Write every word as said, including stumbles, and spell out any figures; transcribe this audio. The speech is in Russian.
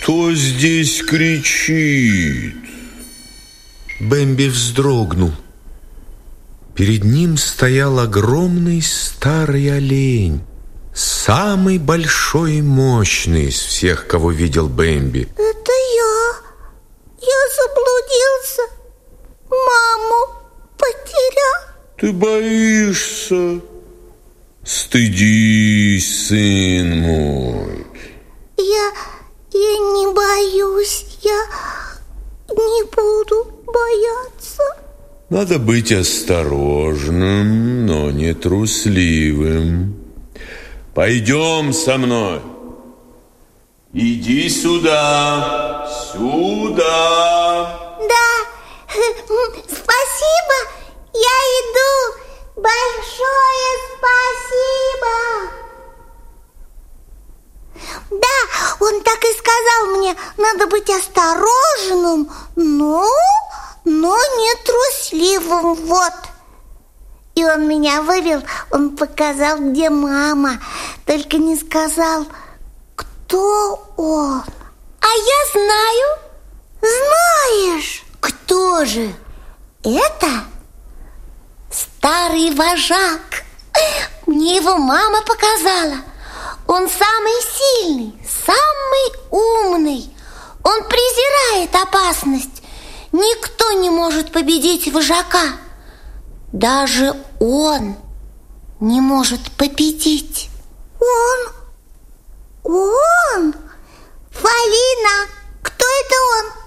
Кто здесь кричит? Бэмби вздрогнул. Перед ним стоял огромный старый олень, самый большой и мощный из всех, кого видел Бэмби. Это я. Я заблудился. Маму потерял. Ты боишься? Стыдись, сын мой. Я, я не боюсь. Я не буду бояться. Надо быть осторожным, но не трусливым. Пойдем со мной. Иди сюда, сюда. Да, спасибо, я иду. Большое спасибо. Да, он так и сказал мне, надо быть осторожным, но, но не трусливым, вот. И он меня вывел, он показал, где мама, только не сказал, кто он. А я знаю. Знаешь? Кто же? Это старый вожак. Мне его мама показала. Он самый сильный, самый умный. Он презирает опасность. Никто не может победить вожака. Даже он не может победить. Он? Он? Фалина, кто это он?